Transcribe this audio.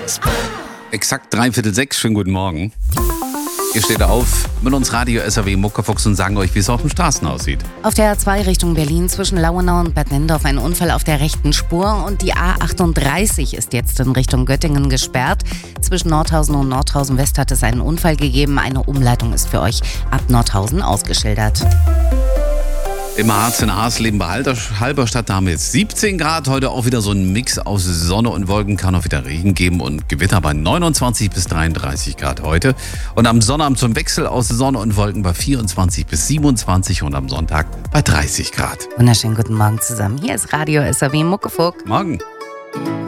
Exakt 5:45, schönen guten Morgen. Ihr steht auf mit uns Radio SAW Muckefuchs und sagen euch, wie es auf den Straßen aussieht. Auf der A2 Richtung Berlin zwischen Lauenau und Bad Nendorf ein Unfall auf der rechten Spur und die A38 ist jetzt in Richtung Göttingen gesperrt. Zwischen Nordhausen und Nordhausen West hat es einen Unfall gegeben. Eine Umleitung ist für euch ab Nordhausen ausgeschildert. Im Harz in Hasleben bei Halberstadt, da haben wir jetzt 17 Grad. Heute auch wieder so ein Mix aus Sonne und Wolken. Kann auch wieder Regen geben und Gewitter bei 29 bis 33 Grad heute. Und am Sonnabend zum Wechsel aus Sonne und Wolken bei 24 bis 27 und am Sonntag bei 30 Grad. Wunderschönen guten Morgen zusammen. Hier ist Radio SAW Muckefuck. Morgen.